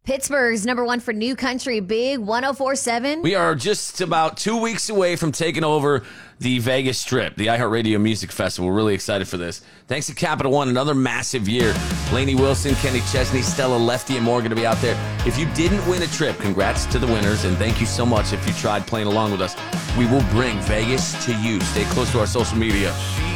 Pittsburgh's number one for new country, Big 104.7. We are just about 2 weeks away from taking over the Vegas Strip, the iHeartRadio Music Festival. We're really excited for this. Thanks to Capital One, another massive year. Lainey Wilson, Kenny Chesney, Stella Lefty, and more are going to be out there. If you didn't win a trip, congrats to the winners, and thank you so much if you tried playing along with us. We will bring Vegas to you. Stay close to our social media.